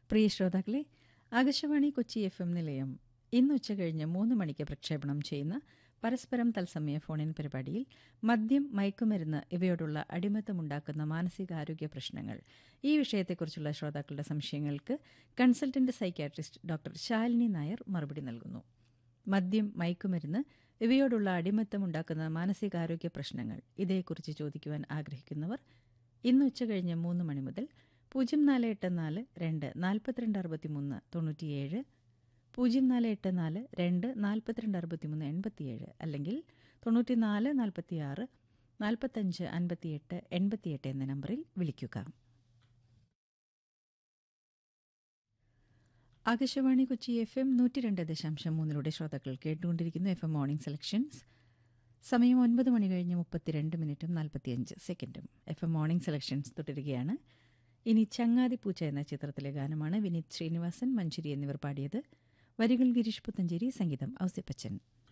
പ്രിയ ശ്രോതാക്കളെ, ആകാശവാണി കൊച്ചി FM നിലയം ഇന്ന് ഉച്ചകഴിഞ്ഞ് 3 മണിക്ക് പ്രക്ഷേപണം ചെയ്യുന്ന പരസ്പരം തത്സമയ ഫോണിൻ പരിപാടിയിൽ മദ്യം, മയക്കുമരുന്ന് ഇവയോടുള്ള അടിമത്തമുണ്ടാക്കുന്ന മാനസികാരോഗ്യ പ്രശ്നങ്ങൾ, ഈ വിഷയത്തെക്കുറിച്ചുള്ള ശ്രോതാക്കളുടെ സംശയങ്ങൾക്ക് consultant psychiatrist doctor Shalini Nair മറുപടി നൽകുന്നു. മദ്യം, മയക്കുമരുന്ന് ഇവയോടുള്ള അടിമത്തമുണ്ടാക്കുന്ന മാനസികാരോഗ്യ പ്രശ്നങ്ങൾ, ഇതേക്കുറിച്ച് ചോദിക്കുവാൻ ആഗ്രഹിക്കുന്നവർ ഇന്ന് ഉച്ചകഴിഞ്ഞ് 3 മണി മുതൽ 0484 2 42 63 97, 0484 2 42 63 87 അല്ലെങ്കിൽ 94 46 45 58 88 എന്ന നമ്പറിൽ വിളിക്കുക. ആകാശവാണി കൊച്ചി FM 102.3 ശ്രോതാക്കൾ കേട്ടുകൊണ്ടിരിക്കുന്നു FM മോർണിംഗ് സെലക്ഷൻസ്. സമയം 9 മണി കഴിഞ്ഞ് 32 മിനിറ്റും 45 സെക്കൻഡും. FM മോർണിംഗ് സെലക്ഷൻസ് തുടരുകയാണ്. ഇനി ചങ്ങാതിപ്പൂച്ച എന്ന ചിത്രത്തിലെ ഗാനമാണ്. വിനീത് ശ്രീനിവാസൻ, മഞ്ജരി എന്നിവർ പാടിയത്. വരികൾ ഗിരീഷ് പുത്തഞ്ചേരി, സംഗീതം ഔസേപ്പച്ചൻ.